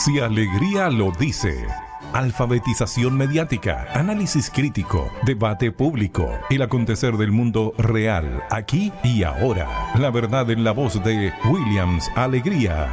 Si Alegría lo dice. Alfabetización mediática, análisis crítico, debate público, el acontecer del mundo real, aquí y ahora. La verdad en la voz de Williams Alegría.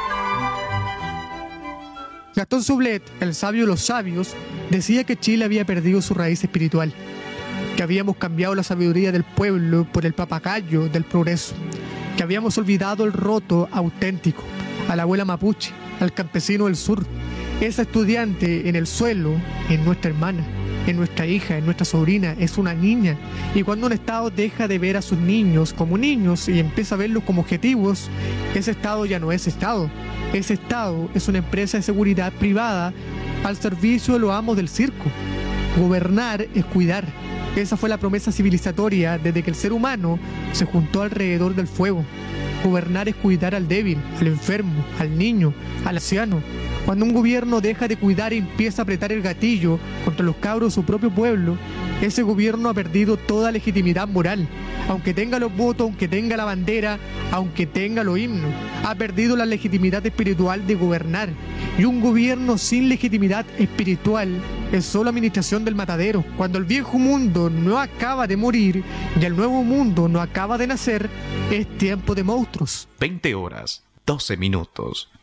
Gastón Sublet, el sabio de los sabios, decía que Chile había perdido su raíz espiritual, que habíamos cambiado la sabiduría del pueblo por el papagayo del progreso, que habíamos olvidado el roto auténtico, a la abuela mapuche, al campesino del sur. Esa estudiante en el suelo es nuestra hermana, es nuestra hija, es nuestra sobrina, es una niña. Y cuando un Estado deja de ver a sus niños como niños y empieza a verlos como objetivos, ese Estado ya no es Estado. Ese Estado es una empresa de seguridad privada al servicio de los amos del circo. Gobernar es cuidar. Esa fue la promesa civilizatoria desde que el ser humano se juntó alrededor del fuego. Gobernar es cuidar al débil, al enfermo, al niño, al anciano. Cuando un gobierno deja de cuidar y empieza a apretar el gatillo contra los cabros de su propio pueblo, ese gobierno ha perdido toda legitimidad moral. Aunque tenga los votos, aunque tenga la bandera, aunque tenga los himnos, ha perdido la legitimidad espiritual de gobernar. Y un gobierno sin legitimidad espiritual es solo administración del matadero. Cuando el viejo mundo no acaba de morir y el nuevo mundo no acaba de nacer, es tiempo de monstruos. 20 horas, 12 minutos.